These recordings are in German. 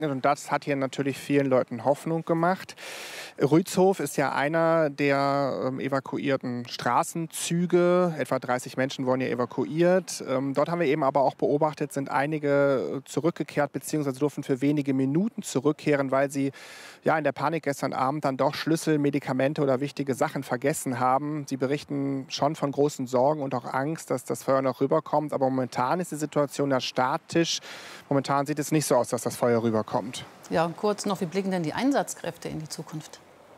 Und das hat hier natürlich vielen Leuten Hoffnung gemacht. Rützhof ist ja einer der evakuierten Straßenzüge. Etwa 30 Menschen wurden ja evakuiert. Dort haben wir eben aber auch beobachtet, sind einige zurückgekehrt bzw. durften für wenige Minuten zurückkehren, weil sie ja in der Panik gestern Abend dann doch Schlüssel, Medikamente oder wichtige Sachen vergessen haben. Sie berichten schon von großen Sorgen und auch Angst, dass das Feuer noch rüberkommt. Aber momentan ist die Situation ja statisch. Momentan sieht es nicht so aus, dass das Feuer rüberkommt. Ja, und kurz noch, wie blicken denn die Einsatzkräfte in die Zukunft?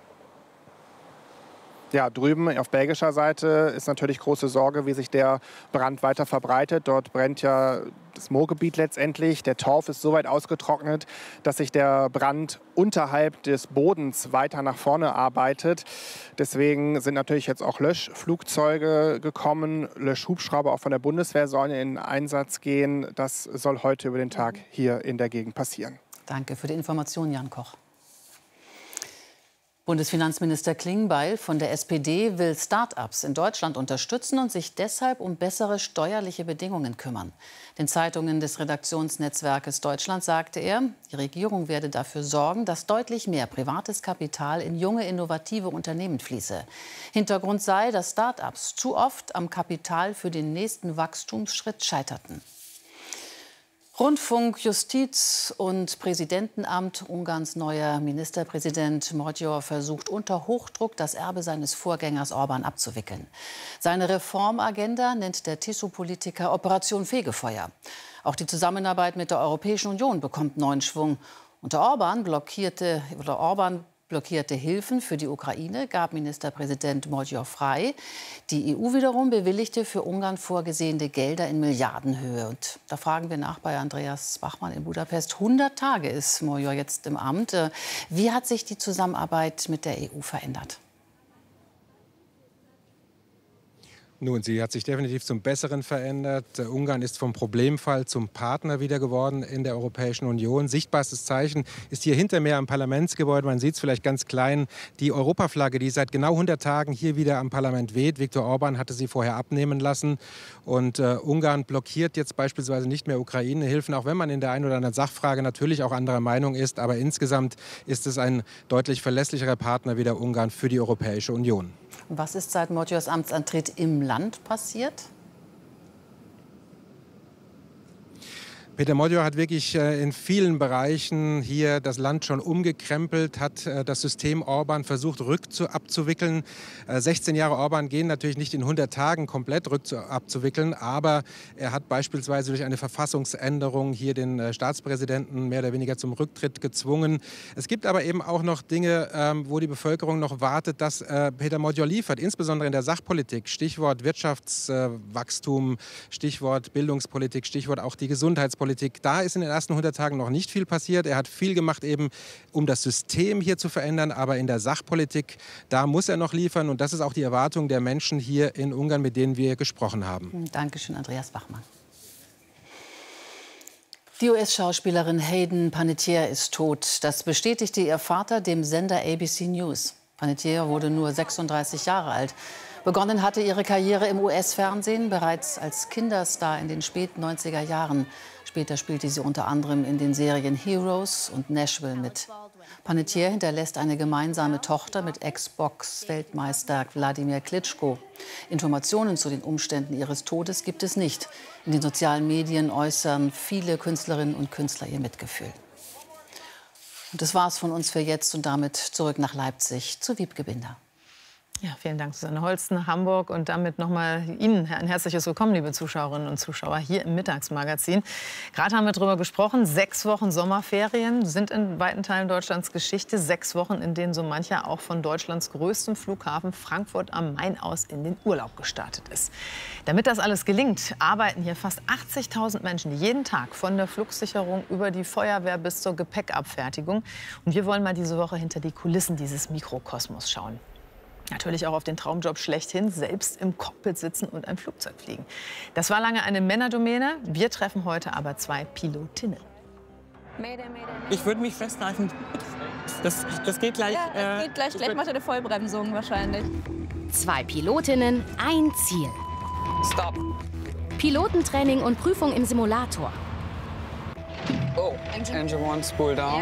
Ja, drüben auf belgischer Seite ist natürlich große Sorge, wie sich der Brand weiter verbreitet. Dort brennt ja das Moorgebiet letztendlich. Der Torf ist so weit ausgetrocknet, dass sich der Brand unterhalb des Bodens weiter nach vorne arbeitet. Deswegen sind natürlich jetzt auch Löschflugzeuge gekommen. Löschhubschrauber auch von der Bundeswehr sollen in Einsatz gehen. Das soll heute über den Tag hier in der Gegend passieren. Danke für die Information, Jan Koch. Bundesfinanzminister Klingbeil von der SPD will Start-ups in Deutschland unterstützen und sich deshalb um bessere steuerliche Bedingungen kümmern. Den Zeitungen des Redaktionsnetzwerkes Deutschland sagte er, die Regierung werde dafür sorgen, dass deutlich mehr privates Kapital in junge, innovative Unternehmen fließe. Hintergrund sei, dass Start-ups zu oft am Kapital für den nächsten Wachstumsschritt scheiterten. Rundfunk, Justiz und Präsidentenamt. Ungarns neuer Ministerpräsident Magyar versucht unter Hochdruck, das Erbe seines Vorgängers Orbán abzuwickeln. Seine Reformagenda nennt der TISO-Politiker Operation Fegefeuer. Auch die Zusammenarbeit mit der Europäischen Union bekommt neuen Schwung. Orbán blockierte Hilfen für die Ukraine, gab Ministerpräsident Magyar frei. Die EU wiederum bewilligte für Ungarn vorgesehene Gelder in Milliardenhöhe. Und da fragen wir nach bei Andreas Bachmann in Budapest. 100 Tage ist Magyar jetzt im Amt. Wie hat sich die Zusammenarbeit mit der EU verändert? Nun, sie hat sich definitiv zum Besseren verändert. Ungarn ist vom Problemfall zum Partner wieder geworden in der Europäischen Union. Sichtbarstes Zeichen ist hier hinter mir am Parlamentsgebäude. Man sieht es vielleicht ganz klein. Die Europaflagge, die seit genau 100 Tagen hier wieder am Parlament weht. Viktor Orbán hatte sie vorher abnehmen lassen. Und Ungarn blockiert jetzt beispielsweise nicht mehr Ukraine-Hilfen, auch wenn man in der einen oder anderen Sachfrage natürlich auch anderer Meinung ist. Aber insgesamt ist es ein deutlich verlässlicherer Partner wieder Ungarn für die Europäische Union. Was ist seit Magyars Amtsantritt im Land passiert? Peter Magyar hat wirklich in vielen Bereichen hier das Land schon umgekrempelt, hat das System Orbán versucht abzuwickeln. 16 Jahre Orbán gehen natürlich nicht in 100 Tagen komplett abzuwickeln, aber er hat beispielsweise durch eine Verfassungsänderung hier den Staatspräsidenten mehr oder weniger zum Rücktritt gezwungen. Es gibt aber eben auch noch Dinge, wo die Bevölkerung noch wartet, dass Peter Magyar liefert, insbesondere in der Sachpolitik. Stichwort Wirtschaftswachstum, Stichwort Bildungspolitik, Stichwort auch die Gesundheitspolitik. Da ist in den ersten 100 Tagen noch nicht viel passiert. Er hat viel gemacht, eben um das System hier zu verändern. Aber in der Sachpolitik, da muss er noch liefern. Und das ist auch die Erwartung der Menschen hier in Ungarn, mit denen wir gesprochen haben. Dankeschön, Andreas Bachmann. Die US-Schauspielerin Hayden Panettiere ist tot. Das bestätigte ihr Vater dem Sender ABC News. Panettiere wurde nur 36 Jahre alt. Begonnen hatte ihre Karriere im US-Fernsehen bereits als Kinderstar in den späten 90er Jahren. Später spielte sie unter anderem in den Serien Heroes und Nashville mit. Panettiere hinterlässt eine gemeinsame Tochter mit Ex-Box-Weltmeister Wladimir Klitschko. Informationen zu den Umständen ihres Todes gibt es nicht. In den sozialen Medien äußern viele Künstlerinnen und Künstler ihr Mitgefühl. Und das war's von uns für jetzt und damit zurück nach Leipzig zu Wiebke Binder. Ja, vielen Dank, Susanne Holsten, Hamburg. Und damit nochmal Ihnen ein herzliches Willkommen, liebe Zuschauerinnen und Zuschauer, hier im Mittagsmagazin. Gerade haben wir darüber gesprochen, 6 Wochen Sommerferien sind in weiten Teilen Deutschlands Geschichte. 6 Wochen, in denen so mancher auch von Deutschlands größtem Flughafen Frankfurt am Main aus in den Urlaub gestartet ist. Damit das alles gelingt, arbeiten hier fast 80.000 Menschen jeden Tag, von der Flugsicherung über die Feuerwehr bis zur Gepäckabfertigung. Und wir wollen mal diese Woche hinter die Kulissen dieses Mikrokosmos schauen. Natürlich auch auf den Traumjob schlechthin, selbst im Cockpit sitzen und ein Flugzeug fliegen. Das war lange eine Männerdomäne. Wir treffen heute aber 2 Pilotinnen. Ich würde mich festgreifen. Das geht gleich. Ja, das geht gleich. Gleich macht er eine Vollbremsung wahrscheinlich. 2 Pilotinnen, ein Ziel. Stop. Pilotentraining und Prüfung im Simulator. Oh, engine 1, spool down.